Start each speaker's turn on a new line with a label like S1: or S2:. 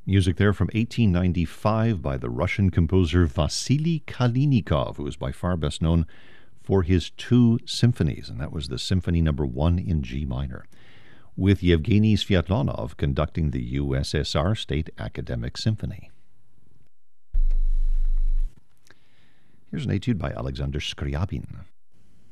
S1: Music there from 1895 by the Russian composer Vasily Kalinikov, who is by far best known for his two symphonies, and that was the Symphony No. 1 in G minor, with Yevgeny Sviatlanov conducting the USSR State Academic Symphony. Here's an etude by Alexander Scriabin.